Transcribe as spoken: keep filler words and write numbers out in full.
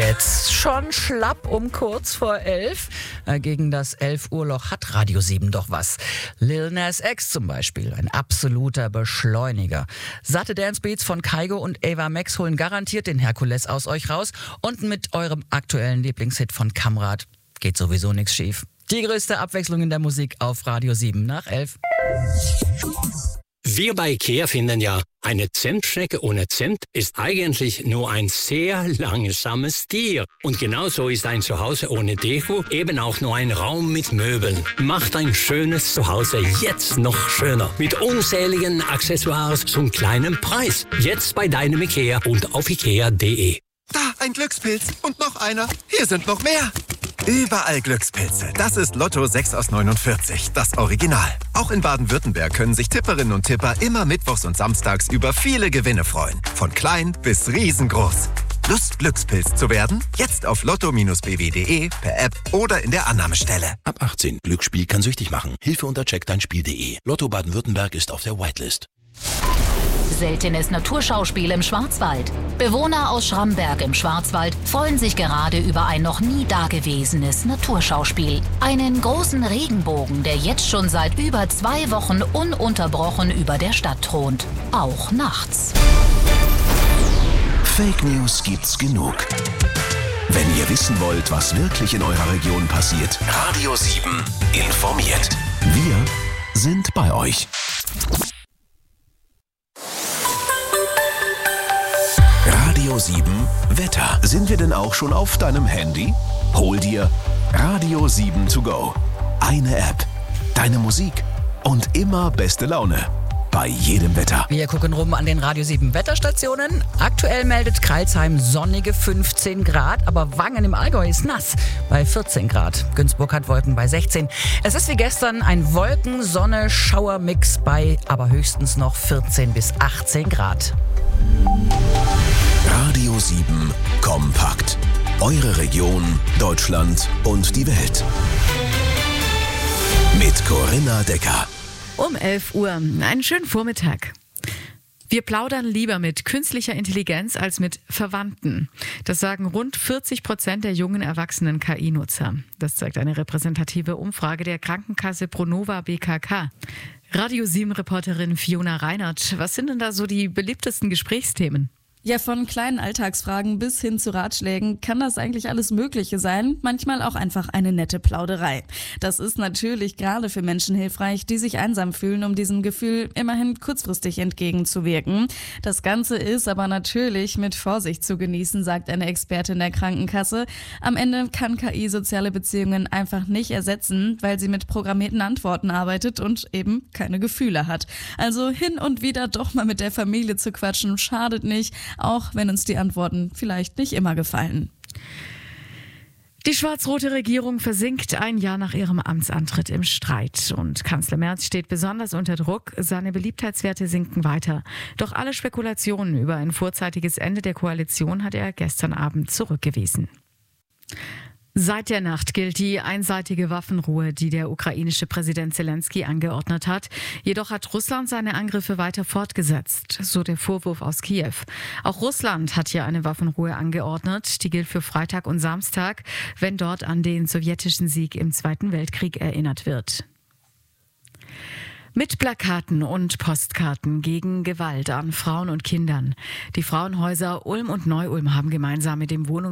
Jetzt schon schlapp um kurz vor elf. Äh, gegen das elf Uhr Loch hat Radio sieben doch was. Lil Nas X zum Beispiel, ein absoluter Beschleuniger. Satte Dance Beats von Kygo und Ava Max holen garantiert den Herkules aus euch raus. Und mit eurem aktuellen Lieblingshit von Kamrat geht sowieso nichts schief. Die größte Abwechslung in der Musik auf Radio sieben nach elf. Wir bei IKEA finden ja, eine Zimtschnecke ohne Zimt ist eigentlich nur ein sehr langsames Tier. Und genauso ist ein Zuhause ohne Deko eben auch nur ein Raum mit Möbeln. Macht ein schönes Zuhause jetzt noch schöner. Mit unzähligen Accessoires zum kleinen Preis. Jetzt bei deinem IKEA und auf ikea punkt de. Da, ein Glückspilz. Und noch einer. Hier sind noch mehr. Überall Glückspilze. Das ist Lotto sechs aus neunundvierzig, das Original. Auch in Baden-Württemberg können sich Tipperinnen und Tipper immer mittwochs und samstags über viele Gewinne freuen. Von klein bis riesengroß. Lust, Glückspilz zu werden? Jetzt auf lotto b w punkt de, per App oder in der Annahmestelle. Ab achtzehn. Glücksspiel kann süchtig machen. Hilfe unter check dein Spiel punkt de. Lotto Baden-Württemberg ist auf der Whitelist. Seltenes Naturschauspiel im Schwarzwald. Bewohner aus Schramberg im Schwarzwald freuen sich gerade über ein noch nie dagewesenes Naturschauspiel. Einen großen Regenbogen, der jetzt schon seit über zwei Wochen ununterbrochen über der Stadt thront. Auch nachts. Fake News gibt's genug. Wenn ihr wissen wollt, was wirklich in eurer Region passiert, Radio sieben informiert. Wir sind bei euch. Radio sieben Wetter. Sind wir denn auch schon auf deinem Handy? Hol dir Radio sieben to go. Eine App, deine Musik und immer beste Laune. Bei jedem Wetter. Wir gucken rum an den Radio sieben Wetterstationen. Aktuell meldet Crailsheim sonnige fünfzehn Grad, aber Wangen im Allgäu ist nass bei vierzehn Grad. Günzburg hat Wolken bei sechzehn. Es ist wie gestern ein Wolken-Sonne-Schauer-Mix bei aber höchstens noch vierzehn bis achtzehn Grad. Radio sieben kompakt. Eure Region, Deutschland und die Welt. Mit Corinna Decker. Um elf Uhr. Einen schönen Vormittag. Wir plaudern lieber mit künstlicher Intelligenz als mit Verwandten. Das sagen rund vierzig Prozent der jungen erwachsenen K I-Nutzer. Das zeigt eine repräsentative Umfrage der Krankenkasse Pronova B K K. Radio sieben-Reporterin Fiona Reinert, was sind denn da so die beliebtesten Gesprächsthemen? Ja, von kleinen Alltagsfragen bis hin zu Ratschlägen kann das eigentlich alles Mögliche sein, manchmal auch einfach eine nette Plauderei. Das ist natürlich gerade für Menschen hilfreich, die sich einsam fühlen, um diesem Gefühl immerhin kurzfristig entgegenzuwirken. Das Ganze ist aber natürlich mit Vorsicht zu genießen, sagt eine Expertin der Krankenkasse. Am Ende kann K I soziale Beziehungen einfach nicht ersetzen, weil sie mit programmierten Antworten arbeitet und eben keine Gefühle hat. Also hin und wieder doch mal mit der Familie zu quatschen, schadet nicht, auch wenn uns die Antworten vielleicht nicht immer gefallen. Die schwarz-rote Regierung versinkt ein Jahr nach ihrem Amtsantritt im Streit. Und Kanzler Merz steht besonders unter Druck. Seine Beliebtheitswerte sinken weiter. Doch alle Spekulationen über ein vorzeitiges Ende der Koalition hat er gestern Abend zurückgewiesen. Seit der Nacht gilt die einseitige Waffenruhe, die der ukrainische Präsident Zelensky angeordnet hat. Jedoch hat Russland seine Angriffe weiter fortgesetzt, so der Vorwurf aus Kiew. Auch Russland hat hier eine Waffenruhe angeordnet. Die gilt für Freitag und Samstag, wenn dort an den sowjetischen Sieg im Zweiten Weltkrieg erinnert wird. Mit Plakaten und Postkarten gegen Gewalt an Frauen und Kindern. Die Frauenhäuser Ulm und Neu-Ulm haben gemeinsam mit dem Wohnungs-